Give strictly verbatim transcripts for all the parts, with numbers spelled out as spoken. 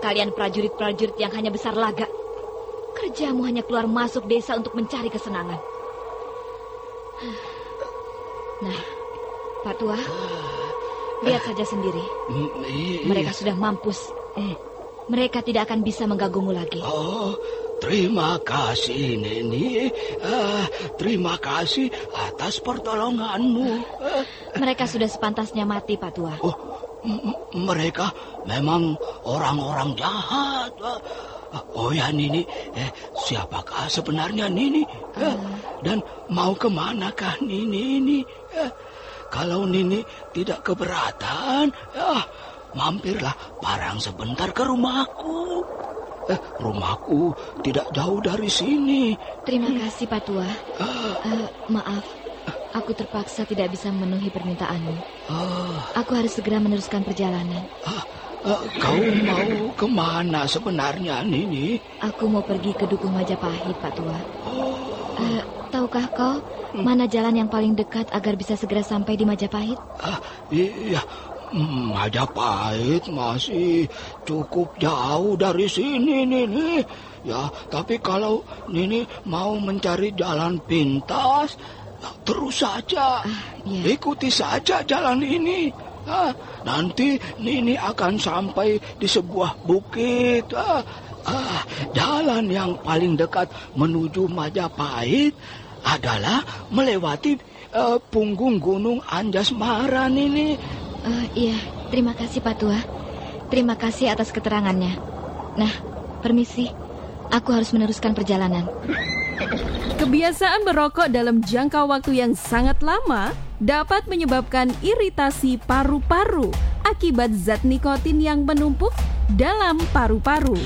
kalian prajurit-prajurit yang hanya besar laga. Kerjamu hanya keluar masuk desa untuk mencari kesenangan. Nah, Pak Tua, lihat saja sendiri. Mereka sudah mampus. Mereka tidak akan bisa mengganggumu lagi. Oh, terima kasih, Nini. Uh, terima kasih atas pertolonganmu. Uh, mereka sudah sepantasnya mati, Pak Tua. Oh, m- mereka memang orang-orang jahat. Uh, oh ya, Nini. Eh, siapakah sebenarnya Nini? Uh, uh. Dan mau kemanakah Nini ini? Uh, kalau Nini tidak keberatan, uh, mampirlah barang sebentar ke rumahku. Eh, rumahku tidak jauh dari sini. Terima kasih, Pak Tua. Uh, uh, maaf, aku terpaksa tidak bisa memenuhi permintaanmu. Uh, aku harus segera meneruskan perjalanan. Uh, uh, kau mau kemana sebenarnya, Nini? Aku mau pergi ke Dukuh Majapahit, Pak Tua. Oh. Uh, tahukah kau hmm. mana jalan yang paling dekat agar bisa segera sampai di Majapahit? Uh, iya. Majapahit masih cukup jauh dari sini, Nini. Ya, tapi kalau Nini mau mencari jalan pintas, terus saja. Ah, iya. Ikuti saja jalan ini. Ah, nanti Nini akan sampai di sebuah bukit. Ah, ah, jalan yang paling dekat menuju Majapahit adalah melewati uh, punggung Gunung Anjasmara, Nini. Uh, iya, terima kasih Pak Tua. Terima kasih atas keterangannya. Nah, permisi. Aku harus meneruskan perjalanan. Kebiasaan merokok dalam jangka waktu yang sangat lama dapat menyebabkan iritasi paru-paru akibat zat nikotin yang menumpuk dalam paru-paru.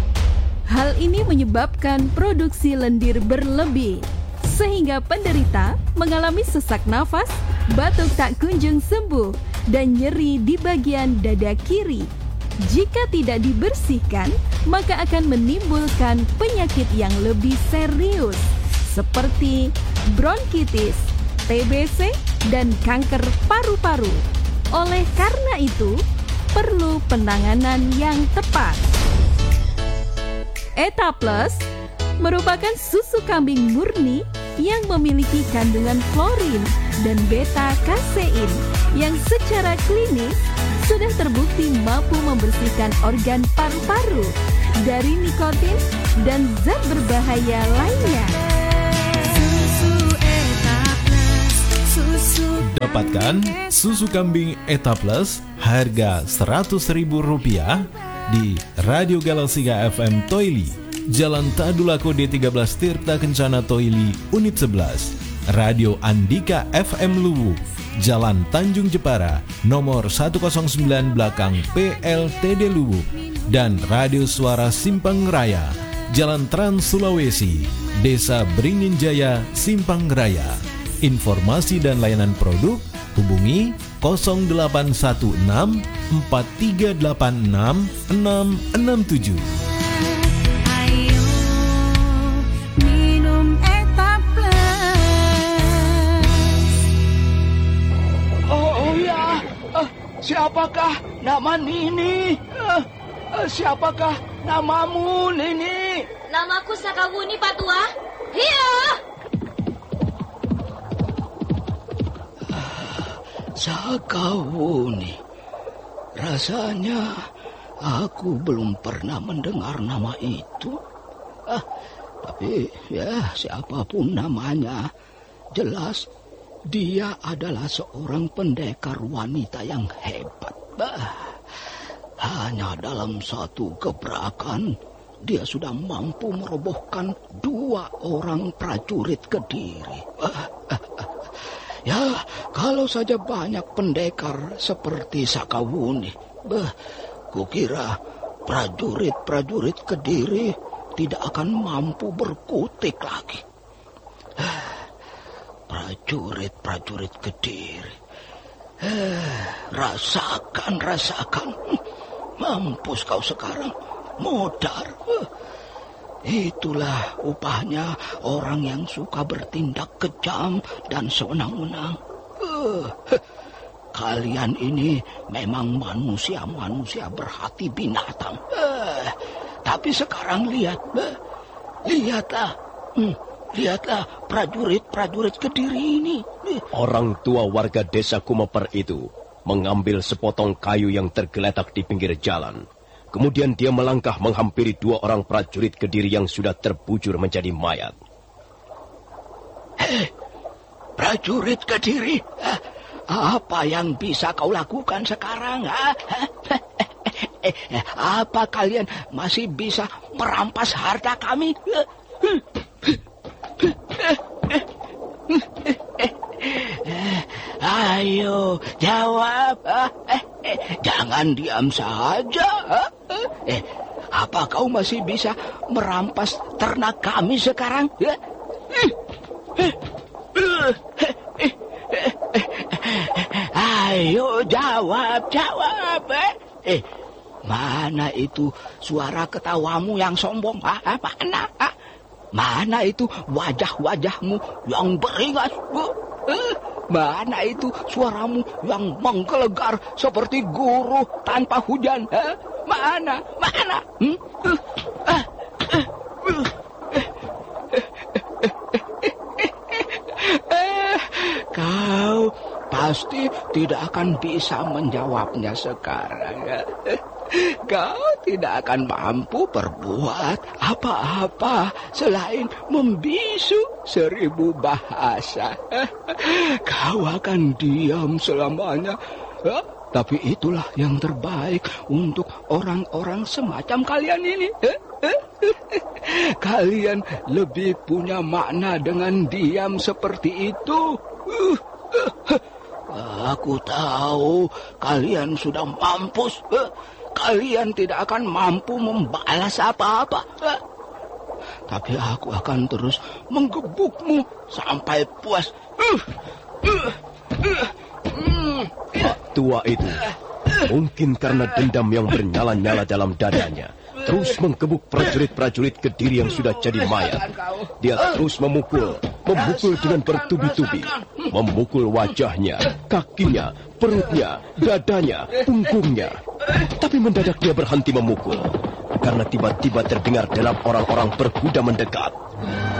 Hal ini menyebabkan produksi lendir berlebih, sehingga penderita mengalami sesak nafas, batuk tak kunjung sembuh, dan nyeri di bagian dada kiri. Jika tidak dibersihkan, maka akan menimbulkan penyakit yang lebih serius seperti bronkitis, T B C, dan kanker paru-paru. Oleh karena itu, perlu penanganan yang tepat. Eta Plus merupakan susu kambing murni yang memiliki kandungan florin dan beta-kasein yang secara klinis sudah terbukti mampu membersihkan organ paru-paru dari nikotin dan zat berbahaya lainnya. Susu Eta Plus, susu Dapatkan susu kambing Eta Plus harga seratus ribu rupiah di Radio Galaxika F M Toili, Jalan Tadulako D tiga belas Tirta Kencana Toili, Unit sebelas. Radio Andika F M Luwu, Jalan Tanjung Jepara, nomor seratus sembilan belakang P L T D Luwu. Dan Radio Suara Simpang Raya, Jalan Trans Sulawesi, Desa Beringin Jaya, Simpang Raya. Informasi dan layanan produk hubungi nol delapan satu enam empat tiga delapan enam enam enam tujuh. Siapakah nama Nini? Uh, uh, siapakah namamu, Nini? Namaku Sakawuni, Pak Tua. Iya. Uh, Sakawuni. Rasanya aku belum pernah mendengar nama itu. Uh, tapi ya siapapun namanya, jelas dia adalah seorang pendekar wanita yang hebat. Bah, hanya dalam satu gebrakan, dia sudah mampu merobohkan dua orang prajurit Kediri. Bah, ya, kalau saja banyak pendekar seperti Sakawuni, bah, kukira prajurit-prajurit Kediri tidak akan mampu berkutik lagi. Prajurit-prajurit Kediri. Eh, rasakan, rasakan. Mampus kau sekarang, modar. Eh, itulah upahnya orang yang suka bertindak kejam dan sewenang-wenang. Eh, kalian ini memang manusia-manusia berhati binatang. Eh, tapi sekarang lihat, eh, lihatlah, hmm, lihatlah prajurit-prajurit Kediri ini. Eh. Orang tua warga desa Kumeper itu mengambil sepotong kayu yang tergeletak di pinggir jalan. Kemudian dia melangkah menghampiri dua orang prajurit Kediri yang sudah terbujur menjadi mayat. Hei, prajurit Kediri, apa yang bisa kau lakukan sekarang? Apa kalian masih bisa merampas harta kami? Ayo, jawab. Jangan diam saja. Eh, apa kau masih bisa merampas ternak kami sekarang? Ayo, jawab, jawab. Eh, mana itu suara ketawamu yang sombong? Ah, mana? Ah, mana itu wajah-wajahmu yang beringas? Eh, mana itu suaramu yang menggelegar seperti guru tanpa hujan? Eh, mana? Mana? Hmm? Uh, uh, uh, uh. Kau pasti tidak akan bisa menjawabnya sekarang. Kau tidak akan mampu berbuat apa-apa selain membisu seribu bahasa. Kau akan diam selamanya. Tapi itulah yang terbaik untuk orang-orang semacam kalian ini. Kalian lebih punya makna dengan diam seperti itu. Aku tahu kalian sudah mampus. Kalian tidak akan mampu membalas apa-apa. Tapi aku akan terus menggebukmu sampai puas. Pak tua itu, mungkin karena dendam yang bernyala-nyala dalam dadanya, terus menggebuk prajurit-prajurit Kediri yang sudah jadi mayat. Dia terus memukul, memukul dengan bertubi-tubi, memukul wajahnya, kakinya, perutnya, dadanya, punggungnya. Tapi mendadak dia berhenti memukul, karena tiba-tiba terdengar derap orang-orang berkuda mendekat.